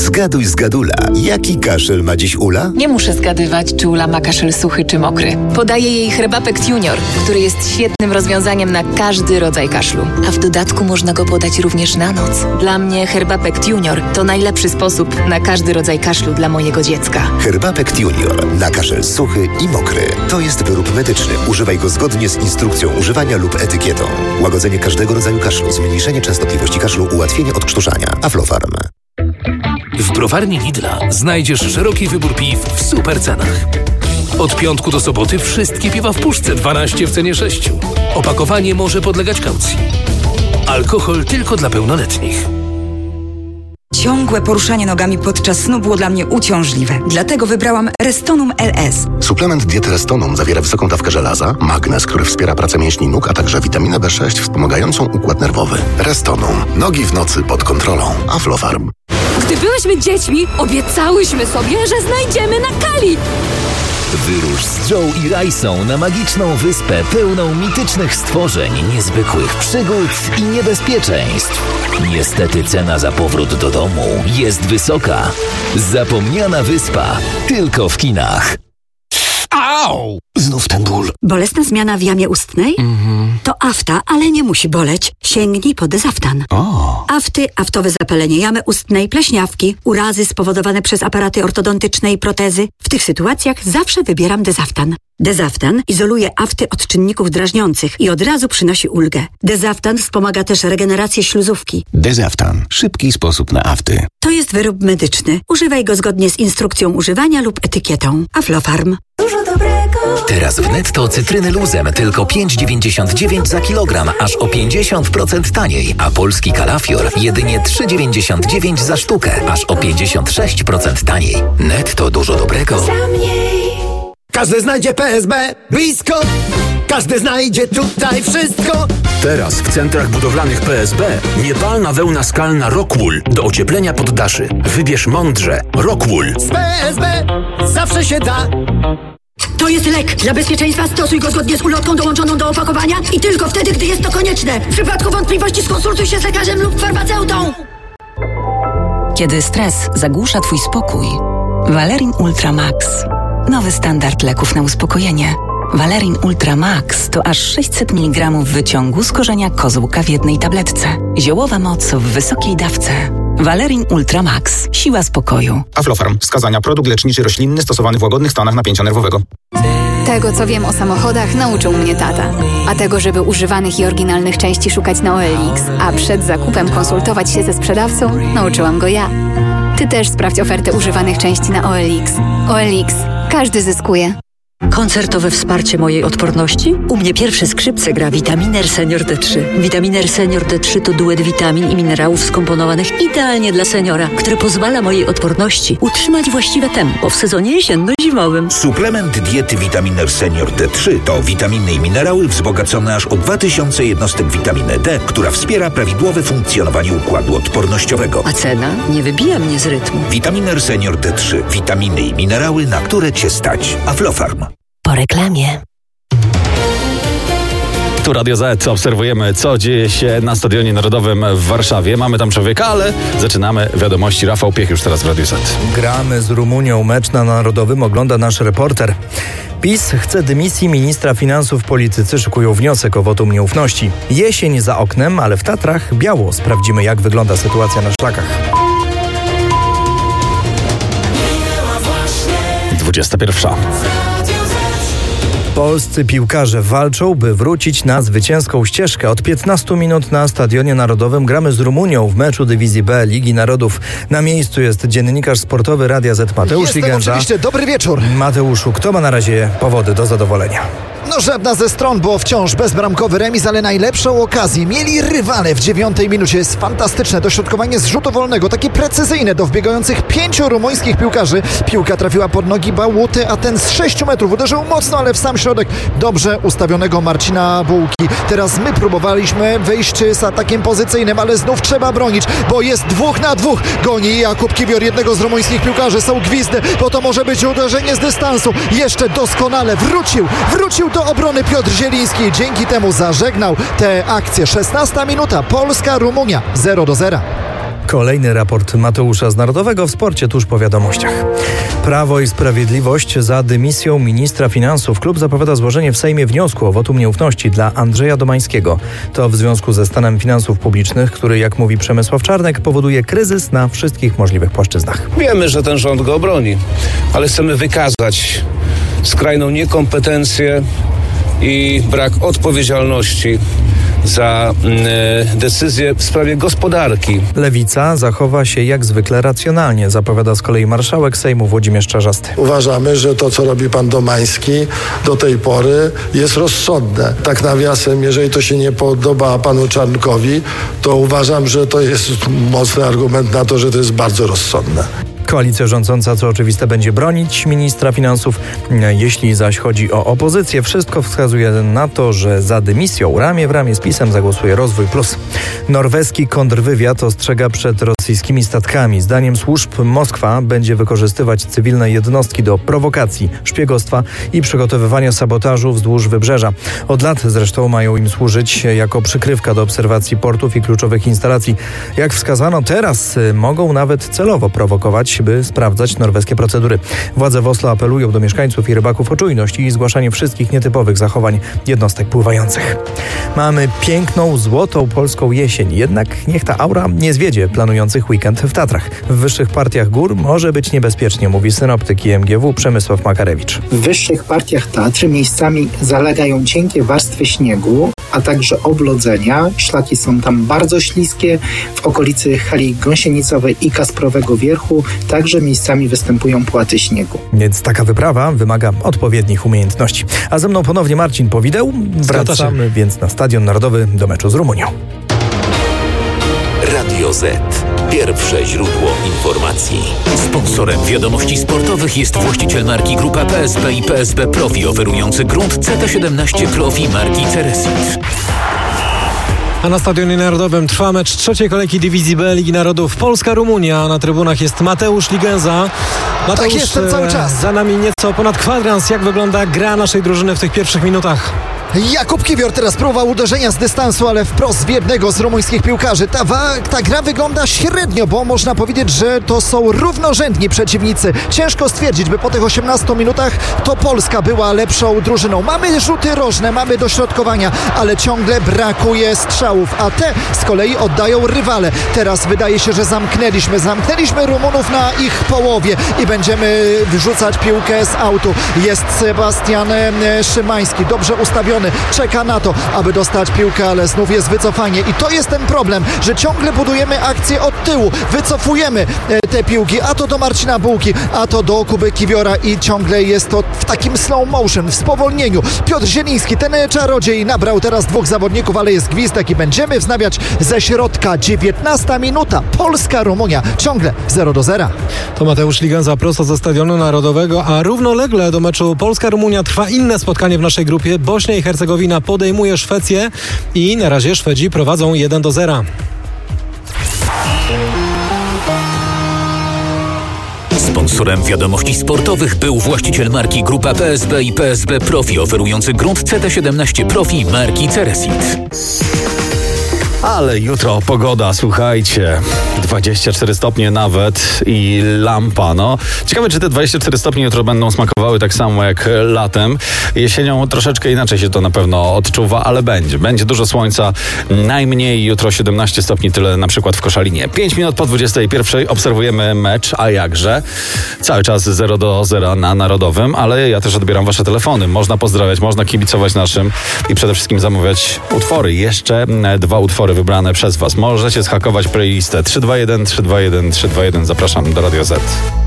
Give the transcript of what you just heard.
Zgaduj z Gadula. Jaki kaszel ma dziś Ula? Nie muszę zgadywać, czy Ula ma kaszel suchy czy mokry. Podaję jej Herbapekt Junior, który jest świetnym rozwiązaniem na każdy rodzaj kaszlu. A w dodatku można go podać również na noc. Dla mnie Herbapekt Junior to najlepszy sposób na każdy rodzaj kaszlu dla mojego dziecka. Herbapekt Junior na kaszel suchy i mokry. To jest wyrób medyczny. Używaj go zgodnie z instrukcją używania lub etykietą. Łagodzenie każdego rodzaju kaszlu, zmniejszenie częstotliwości kaszlu, ułatwienie odkrztuszania. Aflofarm. W browarni Lidla znajdziesz szeroki wybór piw w super cenach. Od piątku do soboty wszystkie piwa w puszce, 12 w cenie 6. Opakowanie może podlegać kaucji. Alkohol tylko dla pełnoletnich. Ciągłe poruszanie nogami podczas snu było dla mnie uciążliwe. Dlatego wybrałam Restonum LS. Suplement diety Restonum zawiera wysoką dawkę żelaza, magnez, który wspiera pracę mięśni nóg, a także witaminę B6 wspomagającą układ nerwowy. Restonum. Nogi w nocy pod kontrolą. Aflofarm. Gdy byłyśmy dziećmi, obiecałyśmy sobie, że znajdziemy na Kali. Wyrusz z Joe i Rajsą na magiczną wyspę pełną mitycznych stworzeń, niezwykłych przygód i niebezpieczeństw. Niestety cena za powrót do domu jest wysoka. Zapomniana wyspa. Tylko w kinach. Au! Znów ten ból. Bolesna zmiana w jamie ustnej? To afta, ale nie musi boleć. Sięgnij po Dezaftan. Afty, aftowe zapalenie jamy ustnej, pleśniawki, urazy spowodowane przez aparaty ortodontyczne i protezy. W tych sytuacjach zawsze wybieram Dezaftan. Dezaftan izoluje afty od czynników drażniących i od razu przynosi ulgę. Dezaftan wspomaga też regenerację śluzówki. Dezaftan. Szybki sposób na afty. To jest wyrób medyczny. Używaj go zgodnie z instrukcją używania lub etykietą. Aflofarm. Dużo dobrego. Teraz w Netto cytryny luzem tylko 5,99 za kilogram, aż o 50% taniej, a polski kalafior jedynie 3,99 za sztukę, aż o 56% taniej. Netto dużo dobrego. Każdy znajdzie PSB blisko. Każdy znajdzie tutaj wszystko. Teraz w centrach budowlanych PSB niepalna wełna skalna Rockwool do ocieplenia poddaszy. Wybierz mądrze. Rockwool. Z PSB zawsze się da. To jest lek. Dla bezpieczeństwa stosuj go zgodnie z ulotką dołączoną do opakowania i tylko wtedy, gdy jest to konieczne. W przypadku wątpliwości skonsultuj się z lekarzem lub farmaceutą. Kiedy stres zagłusza twój spokój, Valerin Ultra Max. Nowy standard leków na uspokojenie. Valerin Ultra Max to aż 600 mg wyciągu z korzenia kozłka w jednej tabletce. Ziołowa moc w wysokiej dawce. Valerin Ultra Max. Siła spokoju. Aflofarm. Wskazania. Produkt leczniczy roślinny stosowany w łagodnych stanach napięcia nerwowego. Tego, co wiem o samochodach, nauczył mnie tata. A tego, żeby używanych i oryginalnych części szukać na OLX, a przed zakupem konsultować się ze sprzedawcą, nauczyłam go ja. Ty też sprawdź ofertę używanych części na OLX. OLX. Każdy zyskuje. Koncertowe wsparcie mojej odporności? U mnie pierwsze skrzypce gra Vitaminer Senior D3. Vitaminer Senior D3 to duet witamin i minerałów skomponowanych idealnie dla seniora, który pozwala mojej odporności utrzymać właściwe tempo w sezonie jesienno-zimowym. Suplement diety Vitaminer Senior D3 to witaminy i minerały wzbogacone aż o 2000 jednostek witaminy D, która wspiera prawidłowe funkcjonowanie układu odpornościowego. A cena nie wybija mnie z rytmu. Vitaminer Senior D3. Witaminy i minerały, na które Cię stać. Aflofarm. Po reklamie. Tu Radio Z. Obserwujemy, co dzieje się na Stadionie Narodowym w Warszawie. Mamy tam człowieka, ale zaczynamy wiadomości. Rafał Piech już teraz w Radio Z. Gramy z Rumunią. Mecz na Narodowym ogląda nasz reporter. PiS chce dymisji ministra finansów. Politycy szykują wniosek o wotum nieufności. Jesień za oknem, ale w Tatrach biało. Sprawdzimy, jak wygląda sytuacja na szlakach. 21. Polscy piłkarze walczą, by wrócić na zwycięską ścieżkę. Od 15 minut na Stadionie Narodowym gramy z Rumunią w meczu Dywizji B Ligi Narodów. Na miejscu jest dziennikarz sportowy Radia Z Mateusz Ligenza. Oczywiście, dobry wieczór. Mateuszu, kto ma na razie powody do zadowolenia? No żadna ze stron, bo wciąż bezbramkowy remis, ale najlepszą okazję mieli rywale w 9 minucie. Jest fantastyczne dośrodkowanie z rzutu wolnego, takie precyzyjne do wbiegających 5 rumuńskich piłkarzy. Piłka trafiła pod nogi Bałuty, a ten z 6 metrów uderzył mocno, ale w sam środek dobrze ustawionego Marcina Bułki. Teraz my próbowaliśmy wyjść z atakiem pozycyjnym, ale znów trzeba bronić, bo jest 2 na 2. Goni Jakub Kiwior, jednego z rumuńskich piłkarzy. Są gwizdy, bo to może być uderzenie z dystansu. Jeszcze doskonale wrócił do obrony Piotr Zieliński. Dzięki temu zażegnał tę akcję. 16 minuta. Polska-Rumunia 0-0. Kolejny raport Mateusza z Narodowego w sporcie tuż po wiadomościach. Prawo i Sprawiedliwość za dymisją ministra finansów. Klub zapowiada złożenie w Sejmie wniosku o wotum nieufności dla Andrzeja Domańskiego. To w związku ze stanem finansów publicznych, który, jak mówi Przemysław Czarnek, powoduje kryzys na wszystkich możliwych płaszczyznach. Wiemy, że ten rząd go obroni, ale chcemy wykazać skrajną niekompetencję i brak odpowiedzialności za decyzje w sprawie gospodarki. Lewica zachowa się jak zwykle racjonalnie, zapowiada z kolei marszałek Sejmu Włodzimierz Czarzasty. Uważamy, że to, co robi pan Domański do tej pory, jest rozsądne. Tak nawiasem, jeżeli to się nie podoba panu Czarnkowi, to uważam, że to jest mocny argument na to, że to jest bardzo rozsądne. Koalicja rządząca, co oczywiste, będzie bronić ministra finansów. Jeśli zaś chodzi o opozycję, wszystko wskazuje na to, że za dymisją ramię w ramię z PiS-em zagłosuje Rozwój Plus. Norweski kontrwywiad ostrzega przed rosyjskimi statkami. Zdaniem służb Moskwa będzie wykorzystywać cywilne jednostki do prowokacji, szpiegostwa i przygotowywania sabotażu wzdłuż wybrzeża. Od lat zresztą mają im służyć jako przykrywka do obserwacji portów i kluczowych instalacji. Jak wskazano, teraz mogą nawet celowo prowokować, by sprawdzać norweskie procedury. Władze w Oslo apelują do mieszkańców i rybaków o czujność i zgłaszanie wszystkich nietypowych zachowań jednostek pływających. Mamy piękną, złotą polską jesień, jednak niech ta aura nie zwiedzie planujących weekend w Tatrach. W wyższych partiach gór może być niebezpiecznie, mówi synoptyk IMGW Przemysław Makarewicz. W wyższych partiach Tatr miejscami zalegają cienkie warstwy śniegu, a także oblodzenia. Szlaki są tam bardzo śliskie. W okolicy hali Gąsienicowej i Kasprowego Wierchu także miejscami występują płaty śniegu. Więc taka wyprawa wymaga odpowiednich umiejętności. A ze mną ponownie Marcin Powideł. Wracamy więc na Stadion Narodowy do meczu z Rumunią. Radio Z. Pierwsze źródło informacji. Sponsorem wiadomości sportowych jest właściciel marki Grupa PSB i PSB Profi, oferujący grunt CT17 Profi marki Ceresit. A na Stadionie Narodowym trwa mecz trzeciej kolejki Dywizji B Ligi Narodów. Polska-Rumunia. Na trybunach jest Mateusz Ligenza. Mateusz, tak, jestem cały czas. Za nami nieco ponad kwadrans. Jak wygląda gra naszej drużyny w tych pierwszych minutach? Jakub Kiwior teraz próbował uderzenia z dystansu, ale wprost w jednego z rumuńskich piłkarzy. Ta gra wygląda średnio, bo można powiedzieć, że to są równorzędni przeciwnicy. Ciężko stwierdzić, by po tych 18 minutach to Polska była lepszą drużyną. Mamy rzuty rożne, mamy dośrodkowania, ale ciągle brakuje strzałów, a te z kolei oddają rywale. Teraz wydaje się, że zamknęliśmy Rumunów na ich połowie i będziemy wyrzucać piłkę z autu. Jest Sebastian Szymański, dobrze ustawiony. Czeka na to, aby dostać piłkę, ale znów jest wycofanie i to jest ten problem, że ciągle budujemy akcję od tyłu, wycofujemy te piłki, a to do Marcina Bułki, a to do Kuby Kiwiora i ciągle jest to w takim slow motion, w spowolnieniu. Piotr Zieliński, ten czarodziej, nabrał teraz dwóch zawodników, ale jest gwizdek i będziemy wznawiać ze środka. 19 minuta, Polska-Rumunia, ciągle 0-0. To Mateusz Ligenza prosto ze Stadionu Narodowego, a równolegle do meczu Polska-Rumunia trwa inne spotkanie w naszej grupie. Bośnia i Hercegowina podejmuje Szwecję i na razie Szwedzi prowadzą 1-0. Sponsorem wiadomości sportowych był właściciel marki Grupa PSB i PSB Profi, oferujący grunt CT17 Profi marki Ceresit. Ale jutro pogoda, słuchajcie, 24 stopnie nawet i lampa, no. Ciekawe, czy te 24 stopnie jutro będą smakowały tak samo jak latem. Jesienią troszeczkę inaczej się to na pewno odczuwa, ale będzie dużo słońca, najmniej jutro 17 stopni, tyle na przykład w Koszalinie. 5 minut po 21 obserwujemy mecz, a jakże? Cały czas 0-0 na Narodowym, ale ja też odbieram wasze telefony. Można pozdrawiać, można kibicować naszym i przede wszystkim zamawiać utwory. Jeszcze 2 utwory wybrane przez was. Możecie zhakować playlistę 321 321 321. Zapraszam do Radio Z.